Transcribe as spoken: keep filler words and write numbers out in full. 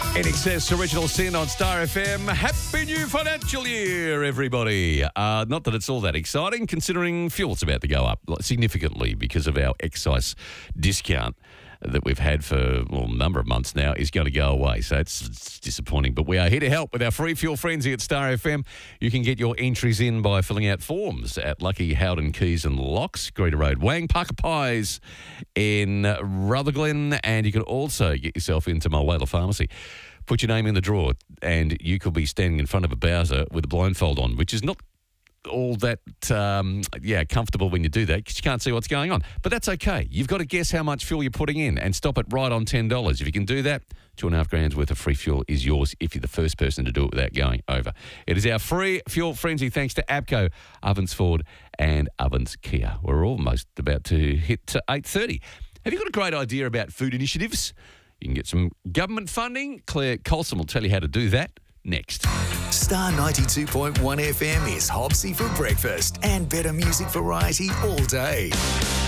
In Excess Original Sin on Star F M. Happy new financial year, everybody. Uh, not that it's all that exciting, considering fuel's about to go up significantly because of our excise discount that we've had for well, a number of months now is going to go away. So it's, it's disappointing. But we are here to help with our free fuel frenzy at Star F M. You can get your entries in by filling out forms at Lucky Howden Keys and Locks, Greta Road, Wang, Parker Pies in Rutherglen, and you can also get yourself into Mulwala Pharmacy. Put your name in the drawer and you could be standing in front of a Bowser with a blindfold on, which is not all that, um, yeah, comfortable when you do that because you can't see what's going on. But that's okay. You've got to guess how much fuel you're putting in and stop it right on ten dollars. If you can do that, two and a half grand's worth of free fuel is yours if you're the first person to do it without going over. It is our free fuel frenzy thanks to ABCO, Ovens Ford and Ovens Kia. We're almost about to hit to eight thirty. Have you got a great idea about food initiatives? You can get some government funding. Claire Colson will tell you how to do that next. Star ninety-two point one F M is Hopsy for breakfast and better music variety all day.